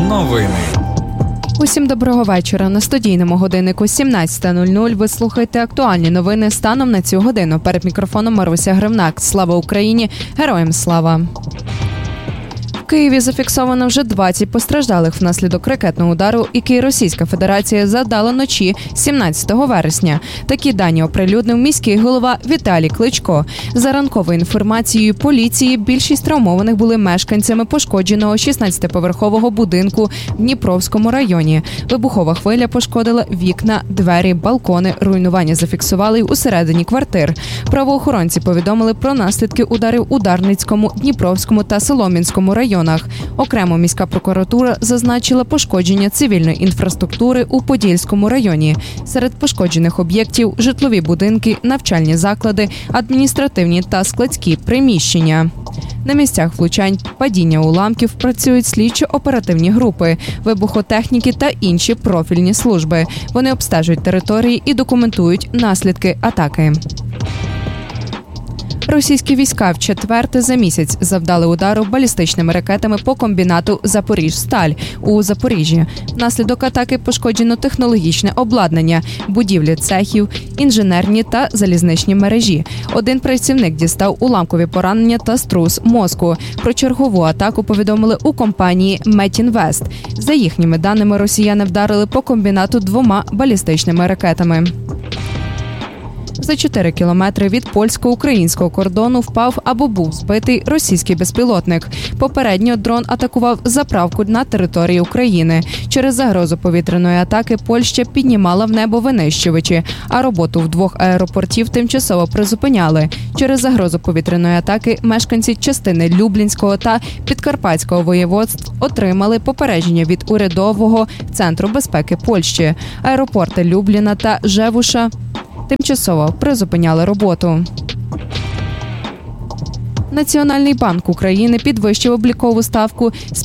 Новини. Усім доброго вечора. На студійному годиннику 17:00 ви слухаєте актуальні новини станом на цю годину. Перед мікрофоном Маруся Гривнак. Слава Україні! Героям слава! В Києві зафіксовано вже 20 постраждалих внаслідок ракетного удару, який Російська Федерація завдала ночі 17 вересня. Такі дані оприлюднив міський голова Віталій Кличко. За ранковою інформацією поліції, більшість травмованих були мешканцями пошкодженого 16-поверхового будинку в Дніпровському районі. Вибухова хвиля пошкодила вікна, двері, балкони. Руйнування зафіксували й усередині квартир. Правоохоронці повідомили про наслідки ударів у Дарницькому, Дніпровському та Солом'янському районах. Окремо міська прокуратура зазначила пошкодження цивільної інфраструктури у Подільському районі. Серед пошкоджених об'єктів – житлові будинки, навчальні заклади, адміністративні та складські приміщення. На місцях влучань, падіння уламків працюють слідчо-оперативні групи, вибухотехніки та інші профільні служби. Вони обстежують території і документують наслідки атаки. Російські війська вчетверте за місяць завдали удару балістичними ракетами по комбінату «Запоріжсталь» у Запоріжжі. Внаслідок атаки пошкоджено технологічне обладнання, будівлі цехів, інженерні та залізничні мережі. Один працівник дістав уламкові поранення та струс мозку. Про чергову атаку повідомили у компанії «Метінвест». За їхніми даними, росіяни вдарили по комбінату 2 балістичними ракетами. За 4 кілометри від польсько-українського кордону впав або був збитий російський безпілотник. Попередньо дрон атакував заправку на території України. Через загрозу повітряної атаки Польща піднімала в небо винищувачі, а роботу в 2 аеропортів тимчасово призупиняли. Через загрозу повітряної атаки мешканці частини Люблінського та Підкарпатського воєводств отримали попередження від урядового центру безпеки Польщі. Аеропорти Любліна та Жевуша тимчасово призупиняли роботу. Національний банк України підвищив облікову ставку з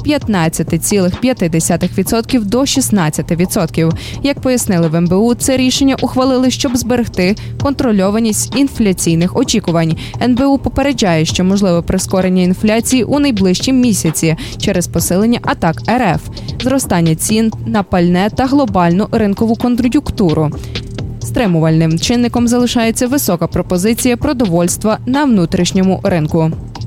15,5% до 16%. Як пояснили в НБУ, це рішення ухвалили, щоб зберегти контрольованість інфляційних очікувань. НБУ попереджає, що можливе прискорення інфляції у найближчі місяці через посилення атак РФ, зростання цін на пальне та глобальну ринкову кон'юнктуру. Стримувальним чинником залишається висока пропозиція продовольства на внутрішньому ринку.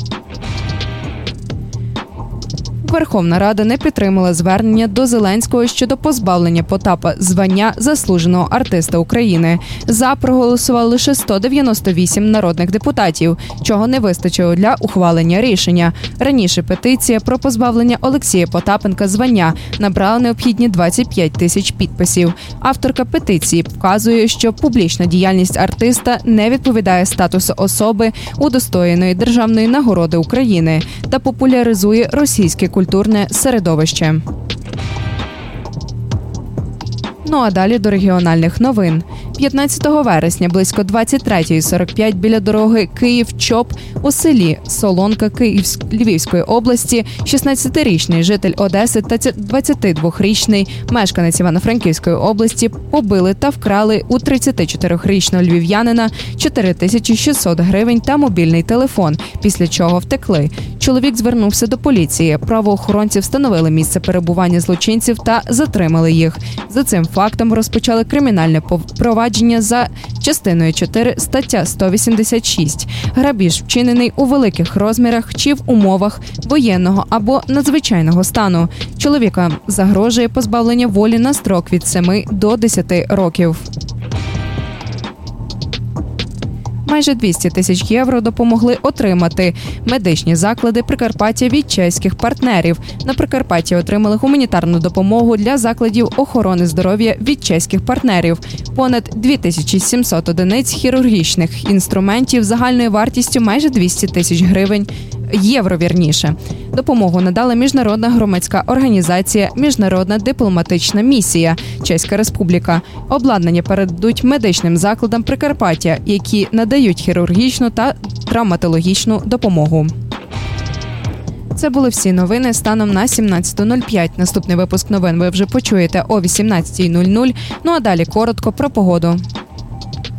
Верховна Рада не підтримала звернення до Зеленського щодо позбавлення Потапа звання заслуженого артиста України. За проголосували лише 198 народних депутатів, чого не вистачило для ухвалення рішення. Раніше петиція про позбавлення Олексія Потапенка звання набрала необхідні 25 тисяч підписів. Авторка петиції вказує, що публічна діяльність артиста не відповідає статусу особи, удостоєної державної нагороди України, та популяризує російське культурне середовище. Ну а далі до регіональних новин. 15 вересня близько 23:45 біля дороги Київ-Чоп у селі Солонка Львівської області 16-річний житель Одеси та 22-річний мешканець Івано-Франківської області побили та вкрали у 34-річного львів'янина 4600 гривень та мобільний телефон, після чого втекли. Чоловік звернувся до поліції. Правоохоронці встановили місце перебування злочинців та затримали їх. За цим фактом розпочали кримінальне провадження за частиною 4 стаття 186. Грабіж вчинений у великих розмірах чи в умовах воєнного або надзвичайного стану. Чоловіка загрожує позбавлення волі на строк від 7 до 10 років. Майже 200 тисяч євро допомогли отримати медичні заклади Прикарпаття від чеських партнерів. На Прикарпатті отримали гуманітарну допомогу для закладів охорони здоров'я від чеських партнерів. Понад 2700 одиниць хірургічних інструментів загальною вартістю майже 200 тисяч євро. Допомогу надала міжнародна громадська організація «Міжнародна дипломатична місія» Чеська Республіка. Обладнання передадуть медичним закладам Прикарпаття, які надають хірургічну та травматологічну допомогу. Це були всі новини станом на 17:05. Наступний випуск новин ви вже почуєте о 18:00. Ну а далі коротко про погоду.